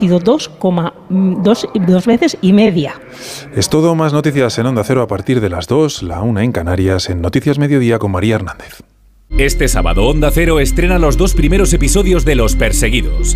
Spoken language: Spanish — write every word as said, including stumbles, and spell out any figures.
dos coma dos veces y media. Es todo, más noticias en Onda Cero a partir de las dos, la una en Canarias, en Noticias Mediodía con María Hernández. Este sábado Onda Cero estrena los dos primeros episodios de Los Perseguidos.